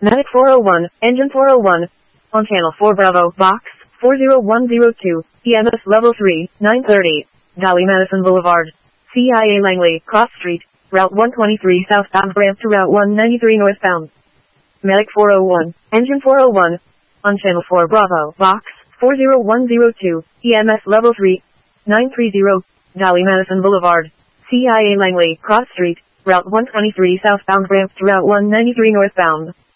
Medic 401, Engine 401. On Channel 4 Bravo, Box 40102, EMS Level 3, 930. Valley Madison Boulevard. CIA Langley, Cross Street, Route 123 southbound ramp to Route 193 northbound. Medic 401, Engine 401. On Channel 4 Bravo, Box 40102, EMS Level 3, 930. Valley Madison Boulevard. CIA Langley, Cross Street, Route 123 southbound ramp to Route 193 northbound.